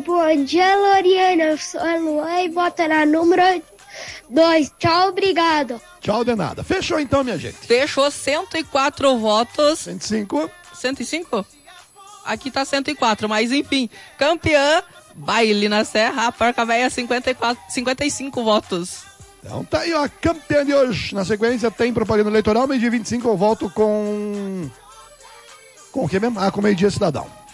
bom dia, Loriana. Eu sou a Luan e voto na número 2. Tchau, obrigado. Tchau de nada. Fechou então, minha gente. Fechou 104 votos. 105. 105? Aqui tá 104, mas enfim. Campeã, Baile na Serra, a Porca Véia, 55 votos. Então tá aí, ó, campeã de hoje. Na sequência tem propaganda eleitoral, meio-dia 25 eu volto com... Com o que mesmo? Com meio-dia cidadão.